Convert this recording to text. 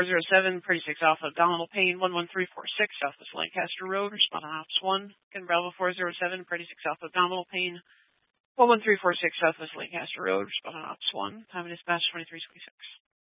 407, Pretty 6 Alpha, abdominal pain, 11346, Southwest Lancaster Road, respond on ops 1. Again, Bravo 407, Pretty 6 Alpha, abdominal pain, 11346, Southwest Lancaster Road, respond on ops 1. Time of dispatch 2326.